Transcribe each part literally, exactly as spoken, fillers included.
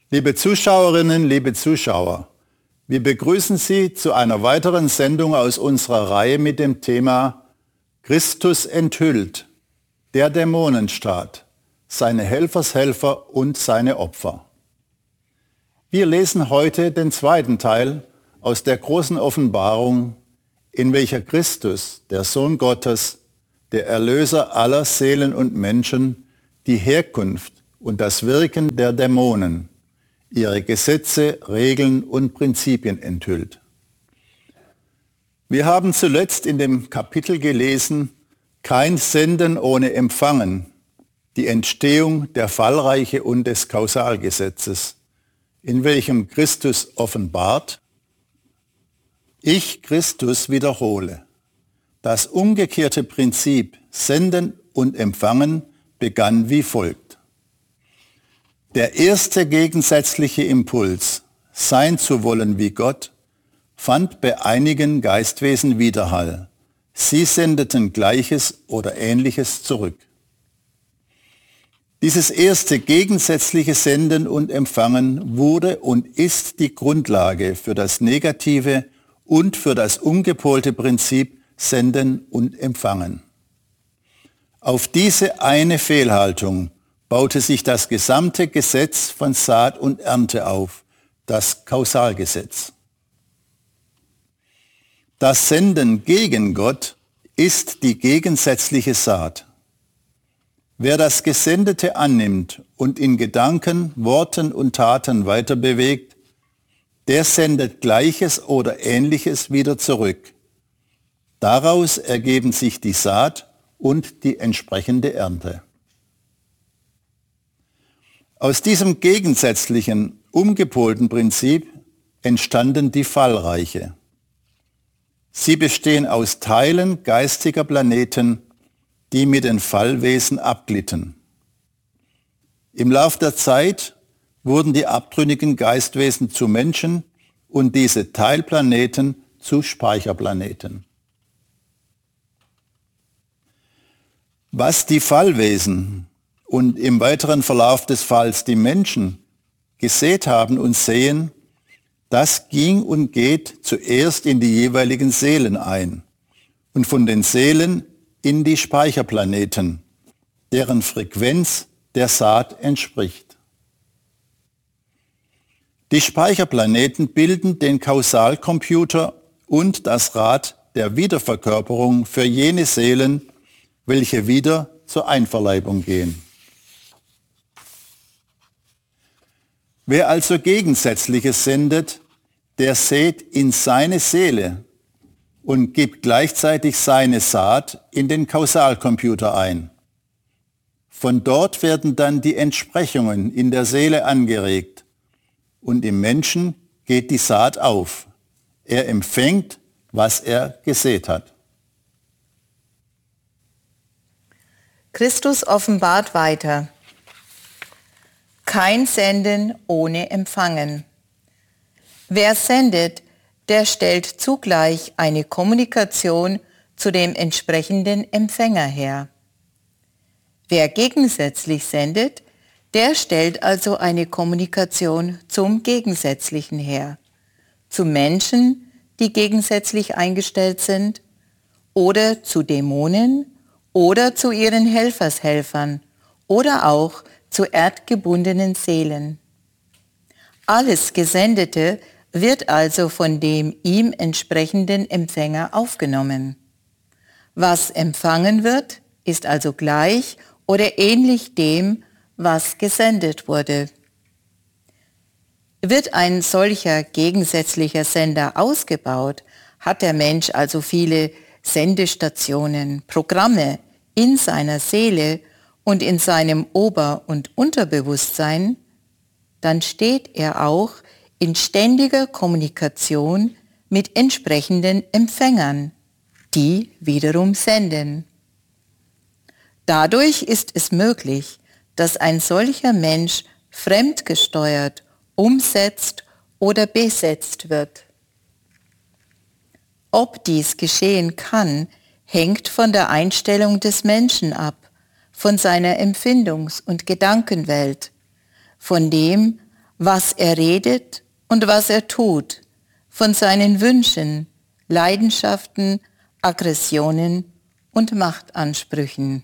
Liebe Zuschauerinnen, liebe Zuschauer, wir begrüßen Sie zu einer weiteren Sendung aus unserer Reihe mit dem Thema Christus enthüllt, der Dämonenstaat, seine Helfershelfer und seine Opfer. Wir lesen heute den zweiten Teil aus der großen Offenbarung, in welcher Christus, der Sohn Gottes, der Erlöser aller Seelen und Menschen, die Herkunft und das Wirken der Dämonen, ihre Gesetze, Regeln und Prinzipien enthüllt. Wir haben zuletzt in dem Kapitel gelesen, kein Senden ohne Empfangen, die Entstehung der Fallreiche und des Kausalgesetzes, in welchem Christus offenbart: Ich, Christus, wiederhole. Das umgekehrte Prinzip Senden und Empfangen begann wie folgt. Der erste gegensätzliche Impuls, sein zu wollen wie Gott, fand bei einigen Geistwesen Widerhall. Sie sendeten Gleiches oder Ähnliches zurück. Dieses erste gegensätzliche Senden und Empfangen wurde und ist die Grundlage für das negative und für das umgepolte Prinzip Senden und Empfangen. Auf diese eine Fehlhaltung baute sich das gesamte Gesetz von Saat und Ernte auf, das Kausalgesetz. Das Senden gegen Gott ist die gegensätzliche Saat. Wer das Gesendete annimmt und in Gedanken, Worten und Taten weiter bewegt, der sendet Gleiches oder Ähnliches wieder zurück. Daraus ergeben sich die Saat und die entsprechende Ernte. Aus diesem gegensätzlichen, umgepolten Prinzip entstanden die Fallreiche. Sie bestehen aus Teilen geistiger Planeten, die mit den Fallwesen abglitten. Im Lauf der Zeit wurden die abtrünnigen Geistwesen zu Menschen und diese Teilplaneten zu Speicherplaneten. Was die Fallwesen und im weiteren Verlauf des Falls die Menschen gesät haben und sehen, das ging und geht zuerst in die jeweiligen Seelen ein und von den Seelen in die Speicherplaneten, deren Frequenz der Saat entspricht. Die Speicherplaneten bilden den Kausalcomputer und das Rad der Wiederverkörperung für jene Seelen, welche wieder zur Einverleibung gehen. Wer also Gegensätzliches sendet, der sät in seine Seele und gibt gleichzeitig seine Saat in den Kausalcomputer ein. Von dort werden dann die Entsprechungen in der Seele angeregt und im Menschen geht die Saat auf. Er empfängt, was er gesät hat. Christus offenbart weiter. Kein Senden ohne Empfangen. Wer sendet, der stellt zugleich eine Kommunikation zu dem entsprechenden Empfänger her. Wer gegensätzlich sendet, der stellt also eine Kommunikation zum Gegensätzlichen her, zu Menschen, die gegensätzlich eingestellt sind, oder zu Dämonen, oder zu ihren Helfershelfern, oder auch zu erdgebundenen Seelen. Alles Gesendete wird also von dem ihm entsprechenden Empfänger aufgenommen. Was empfangen wird, ist also gleich oder ähnlich dem, was gesendet wurde. Wird ein solcher gegensätzlicher Sender ausgebaut, hat der Mensch also viele Sendestationen, Programme in seiner Seele und in seinem Ober- und Unterbewusstsein, dann steht er auch in ständiger Kommunikation mit entsprechenden Empfängern, die wiederum senden. Dadurch ist es möglich, dass ein solcher Mensch fremdgesteuert, umsetzt oder besetzt wird. Ob dies geschehen kann, hängt von der Einstellung des Menschen ab, von seiner Empfindungs- und Gedankenwelt, von dem, was er redet und was er tut, von seinen Wünschen, Leidenschaften, Aggressionen und Machtansprüchen.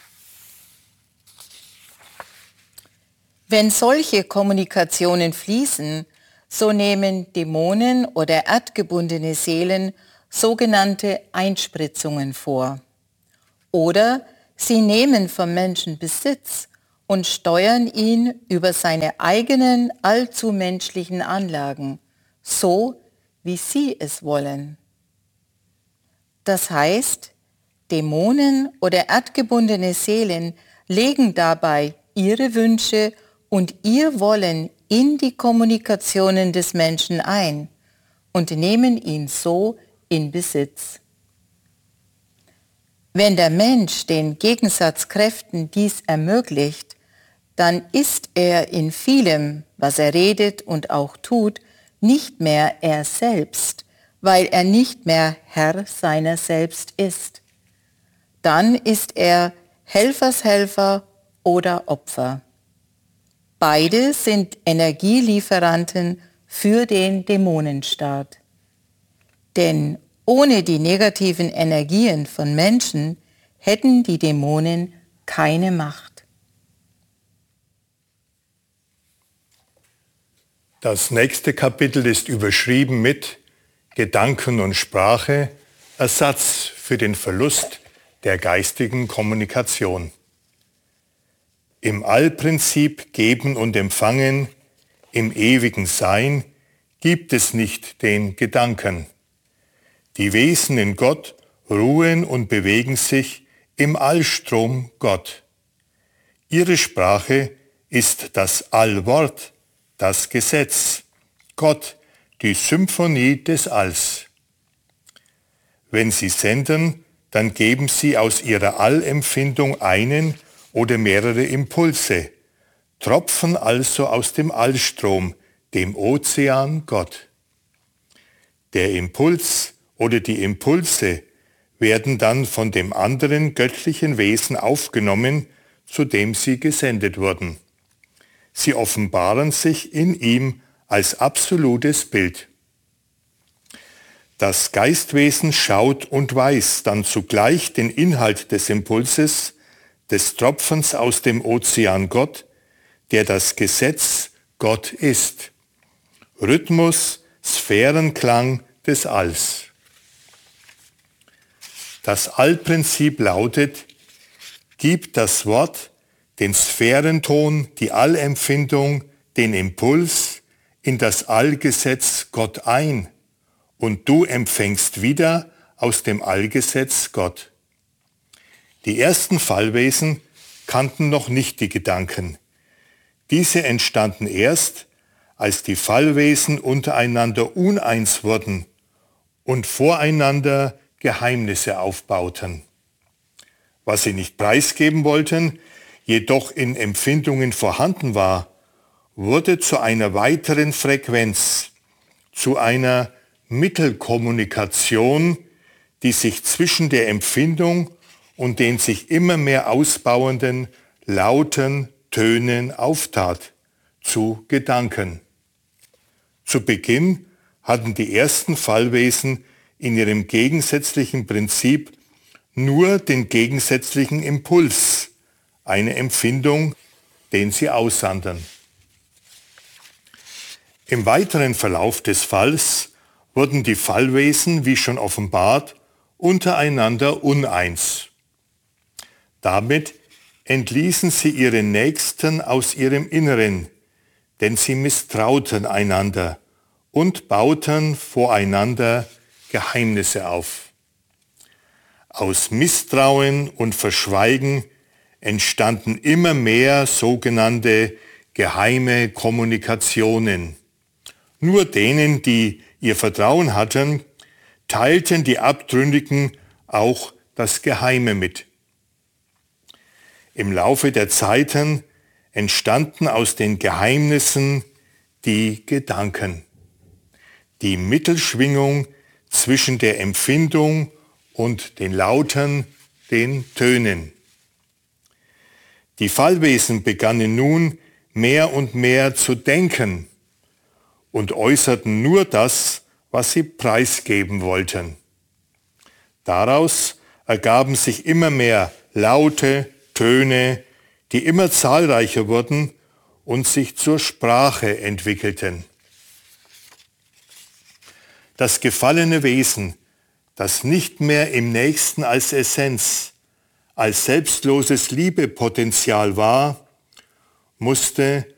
Wenn solche Kommunikationen fließen, so nehmen Dämonen oder erdgebundene Seelen sogenannte Einspritzungen vor. Oder sie nehmen vom Menschen Besitz und steuern ihn über seine eigenen allzu menschlichen Anlagen, so wie sie es wollen. Das heißt, Dämonen oder erdgebundene Seelen legen dabei ihre Wünsche und ihr Wollen in die Kommunikationen des Menschen ein und nehmen ihn so in Besitz. Wenn der Mensch den Gegensatzkräften dies ermöglicht, dann ist er in vielem, was er redet und auch tut, nicht mehr er selbst, weil er nicht mehr Herr seiner selbst ist. Dann ist er Helfershelfer oder Opfer. Beide sind Energielieferanten für den Dämonenstaat. Denn ohne die negativen Energien von Menschen hätten die Dämonen keine Macht. Das nächste Kapitel ist überschrieben mit Gedanken und Sprache, Ersatz für den Verlust der geistigen Kommunikation. Im Allprinzip Geben und Empfangen, im ewigen Sein, gibt es nicht den Gedanken. Die Wesen in Gott ruhen und bewegen sich im Allstrom Gott. Ihre Sprache ist das Allwort, das Gesetz, Gott, die Symphonie des Alls. Wenn sie senden, dann geben sie aus ihrer Allempfindung einen oder mehrere Impulse, tropfen also aus dem Allstrom, dem Ozean Gott. Der Impuls oder die Impulse werden dann von dem anderen göttlichen Wesen aufgenommen, zu dem sie gesendet wurden. Sie offenbaren sich in ihm als absolutes Bild. Das Geistwesen schaut und weiß dann zugleich den Inhalt des Impulses, des Tropfens aus dem Ozean Gott, der das Gesetz Gott ist. Rhythmus, Sphärenklang des Alls. Das Allprinzip lautet, gib das Wort, den Sphärenton, die Allempfindung, den Impuls in das Allgesetz Gott ein und du empfängst wieder aus dem Allgesetz Gott. Die ersten Fallwesen kannten noch nicht die Gedanken. Diese entstanden erst, als die Fallwesen untereinander uneins wurden und voreinander Geheimnisse aufbauten. Was sie nicht preisgeben wollten, jedoch in Empfindungen vorhanden war, wurde zu einer weiteren Frequenz, zu einer Mittelkommunikation, die sich zwischen der Empfindung und den sich immer mehr ausbauenden lauten Tönen auftat, zu Gedanken. Zu Beginn hatten die ersten Fallwesen in ihrem gegensätzlichen Prinzip nur den gegensätzlichen Impuls, eine Empfindung, den sie aussandern. Im weiteren Verlauf des Falls wurden die Fallwesen, wie schon offenbart, untereinander uneins. Damit entließen sie ihre Nächsten aus ihrem Inneren, denn sie misstrauten einander und bauten voreinander Geheimnisse auf. Aus Misstrauen und Verschweigen entstanden immer mehr sogenannte geheime Kommunikationen. Nur denen, die ihr Vertrauen hatten, teilten die Abtrünnigen auch das Geheime mit. Im Laufe der Zeiten entstanden aus den Geheimnissen die Gedanken, die Mittelschwingung zwischen der Empfindung und den Lauten, den Tönen. Die Fallwesen begannen nun mehr und mehr zu denken und äußerten nur das, was sie preisgeben wollten. Daraus ergaben sich immer mehr Laute, Töne, die immer zahlreicher wurden und sich zur Sprache entwickelten. Das gefallene Wesen, das nicht mehr im Nächsten als Essenz, als selbstloses Liebepotenzial war, musste